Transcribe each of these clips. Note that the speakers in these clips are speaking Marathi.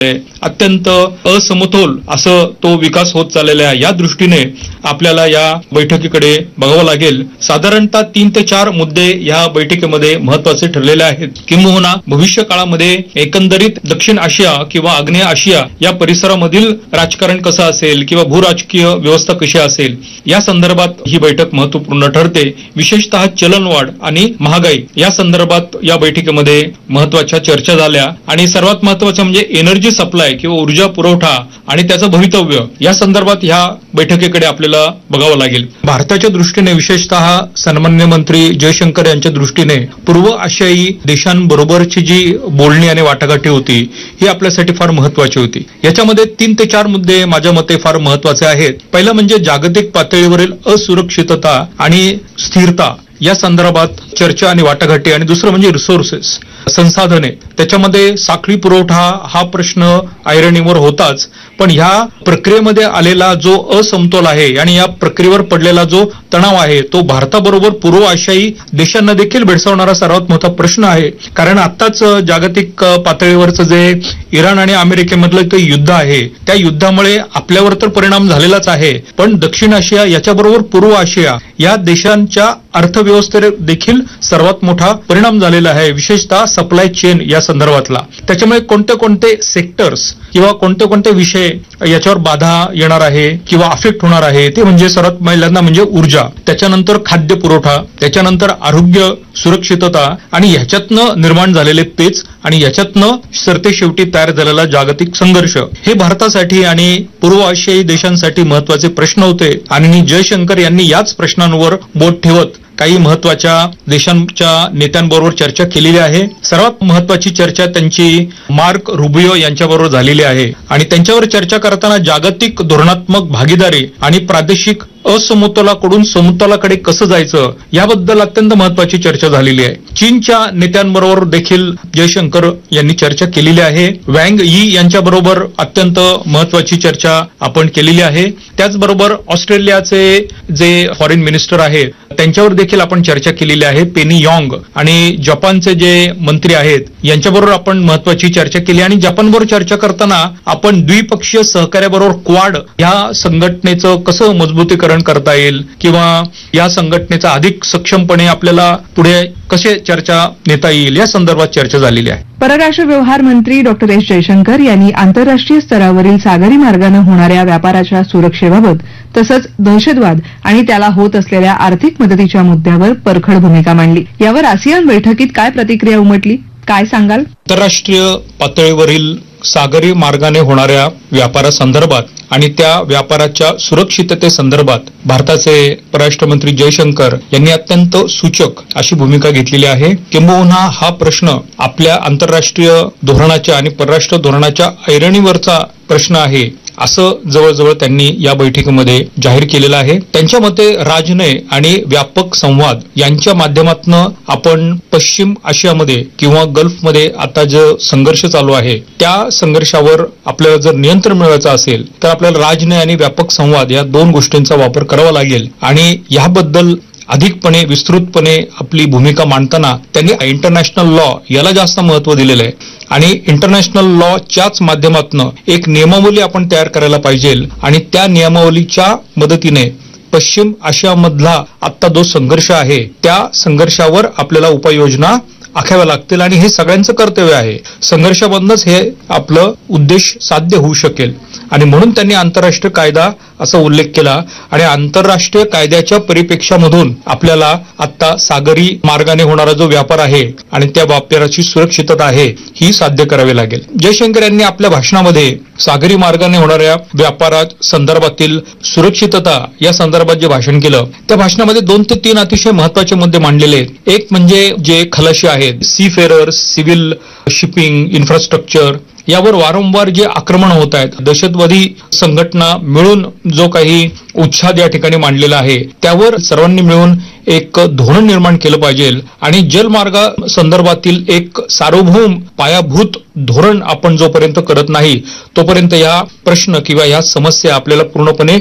अत्यंत असमतोल असं तो विकास होत चाललेला आहे. या दृष्टीने आपल्याला या बैठकीकडे बघावं लागेल. साधारणतः 3 ते 4 मुद्दे या बैठकीमध्ये महत्वाचे ठरलेले आहेत. किंबहुना भविष्य काळामध्ये एकंदरीत दक्षिण आशिया किंवा आग्नेय आशिया या परिसरामधील राजकारण कसं असेल किंवा भूराजकीय व्यवस्था कशी असेल या संदर्भात ही बैठक महत्वपूर्ण ठरते. विशेषतः चलनवाढ आणि महागाई या संदर्भात या बैठकीमध्ये महत्वाच्या चर्चा झाल्या आणि सर्वात महत्वाचं म्हणजे एनर्जी सप्लाय किंवा ऊर्जा पुरवठा आणि त्याचं भवितव्य या संदर्भात ह्या बैठकीकडे आपल्याला बघावं लागेल. भारताच्या दृष्टीने विशेषतः सन्माननीय मंत्री जयशंकर यांच्या दृष्टीने पूर्व आशियाई देशांबरोबरची जी बोलणी आणि वाटाघाटी होती ही आपल्यासाठी फार महत्वाची होती. याच्यामध्ये 3 ते 4 मुद्दे माझ्या मते फार महत्वाचे आहेत. पहिलं म्हणजे जागतिक पातळीवरील असुरक्षितता आणि स्थिरता या संदर्भात चर्चा आणि वाटाघाटी आणि दुसरं म्हणजे रिसोर्सेस संसाधने त्याच्यामध्ये साखळी पुरवठा हा प्रश्न ऐरणीवर होताच, पण ह्या प्रक्रियेमध्ये आलेला जो असमतोल आहे आणि या प्रक्रियेवर पडलेला जो तणाव आहे तो भारताबरोबर पूर्व आशियाई देशांना देखील भेडसावणारा सर्वात मोठा प्रश्न आहे. कारण आताच जागतिक पातळीवरचं जे इराण आणि अमेरिकेमधलं ते युद्ध आहे त्या युद्धामुळे आपल्यावर तर परिणाम झालेलाच आहे, पण दक्षिण आशिया याच्याबरोबर पूर्व आशिया या देशांच्या अर्थव्यवस्थेवर देखील सर्वात मोठा परिणाम झालेला आहे, विशेषतः सप्लाय चेन या संदर्भातला. त्याच्यामुळे कोणते कोणते सेक्टर्स किंवा कोणते कोणते विषय याच्यावर बाधा येणार आहे किंवा अफेक्ट होणार आहे ते म्हणजे सर्वात पहिल्यांदा म्हणजे ऊर्जा, त्याच्यानंतर खाद्य पुरवठा, त्याच्यानंतर आरोग्य सुरक्षितता आणि ह्याच्यातनं निर्माण झालेले पेच आणि याच्यातनं सरते शेवटी तयार झालेला जागतिक संघर्ष हे भारतासाठी आणि पूर्व आशियाई देशांसाठी महत्वाचे प्रश्न होते. आणि जयशंकर यांनी याच प्रश्नांवर बोट ठेवत काही महत्वाच्या देशांच्या नेत्यांबरोबर चर्चा केलेली आहे. सर्वात महत्वाची चर्चा त्यांची मार्क रुबियो यांच्याबरोबर झालेली आहे आणि त्यांच्यावर चर्चा करताना जागतिक धोरणात्मक भागीदारी आणि प्रादेशिक असमतोलाकडून समतोलाकडे कसं जायचं याबद्दल अत्यंत महत्वाची चर्चा झालेली आहे. चीनच्या नेत्यांबरोबर देखील जयशंकर यांनी चर्चा केलेली आहे. वँग यी यांच्याबरोबर अत्यंत महत्वाची चर्चा आपण केलेली आहे. त्याचबरोबर ऑस्ट्रेलियाचे जे फॉरेन मिनिस्टर आहेत त्यांच्यावर देखील आपण चर्चा केलेली आहे. पेनी यॉंग आणि जपानचे जे मंत्री आहेत यांच्याबरोबर आपण महत्वाची चर्चा केली आणि जपानबरोबर चर्चा करताना आपण द्विपक्षीय सहकार्याबरोबर क्वाड या संघटनेचं कसं मजबूतीकरण करता येईल किंवा या संघटनेचा अधिक सक्षमपणे आपल्याला पुढे कसे चर्चा नेता येईल या संदर्भात चर्चा झालेली आहे. परराष्ट्र व्यवहार मंत्री डॉ. एस. जयशंकर यांनी आंतरराष्ट्रीय स्तरावरील सागरी मार्गाने होणाऱ्या व्यापाराच्या सुरक्षेबाबत तसंच दहशतवाद आणि त्याला होत असलेल्या आर्थिक मदतीच्या मुद्द्यावर परखड भूमिका मांडली. यावर आसियान बैठकीत काय प्रतिक्रिया उमटली, काय सांगाल? आंतरराष्ट्रीय पातळीवरील सागरी मार्गाने होणाऱ्या व्यापारासंदर्भात आणि त्या व्यापाराच्या सुरक्षिततेसंदर्भात भारताचे परराष्ट्र मंत्री जयशंकर यांनी अत्यंत सूचक अशी भूमिका घेतलेली आहे. किंबहुना हा प्रश्न आपल्या आंतरराष्ट्रीय धोरणाच्या आणि परराष्ट्र धोरणाच्या ऐरणीवरचा प्रश्न आहे असं जवळजवळ त्यांनी या बैठकीमध्ये जाहीर केलेलं आहे. त्यांच्या मते राजनय आणि व्यापक संवाद यांच्या माध्यमातून आपण पश्चिम आशियामध्ये किंवा गल्फमध्ये आता जो संघर्ष चालू आहे त्या संघर्षावर आपल्याला जर नियंत्रण मिळवायचं असेल तर आपल्याला राजनय आणि व्यापक संवाद या 2 गोष्टींचा वापर करावा लागेल आणि याबद्दल अधिकपणे विस्तृतपणे आपली भूमिका मांडताना त्यांनी इंटरनॅशनल लॉ याला जास्त महत्व दिलेलं आहे आणि इंटरनॅशनल लॉच्याच माध्यमातून एक नियमावली आपण तयार करायला पाहिजे आणि त्या नियमावलीच्या मदतीने पश्चिम आशियामधला आत्ता जो संघर्ष आहे त्या संघर्षावर आपल्याला उपाययोजना आखाव्या लागतील आणि हे सगळ्यांचं कर्तव्य आहे. संघर्षामधूनच हे आपलं उद्देश साध्य होऊ शकेल आणि म्हणून त्यांनी आंतरराष्ट्रीय कायदा असा उल्लेख केला आणि आंतरराष्ट्रीय कायद्याच्या परिप्रेक्ष्यामधून आपल्याला आता सागरी मार्गाने होणारा जो व्यापार आहे आणि त्या व्यापाराची सुरक्षितता आहे ही साध्य करावी लागेल. जयशंकर यांनी आपल्या भाषणामध्ये सागरी मार्गाने होणाऱ्या व्यापारात संदर्भातील सुरक्षितता या संदर्भात जे भाषण केलं त्या भाषणामध्ये 2 ते 3 अतिशय महत्वाचे मुद्दे मांडलेले आहेत. एक म्हणजे जे खलाशी आहेत, C Ferrers, civil shipping, infrastructure यावर वारंवार जे आक्रमण होत आहेत, दहशतवादी संघटना मिळून जो काही उच्छाद या ठिकाणी मांडलेला आहे त्यावर सर्वांनी मिळून एक धोरण निर्माण केलं पाहिजे आणि जलमार्गा संदर्भातील एक सार्वभौम पायाभूत धोरण आपण जोपर्यंत करत नाही तोपर्यंत या प्रश्न किंवा या समस्या आपल्याला पूर्णपणे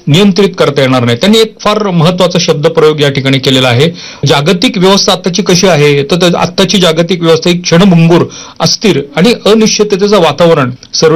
नियंत्रित करता येणार नाही. त्यांनी एक फार महत्वाचा शब्दप्रयोग या ठिकाणी केलेला आहे. जागतिक व्यवस्था आत्ताची कशी आहे, तर आत्ताची जागतिक व्यवस्था एक क्षणभंगूर, अस्थिर आणि अनिश्चिततेचं वातावरण सर्व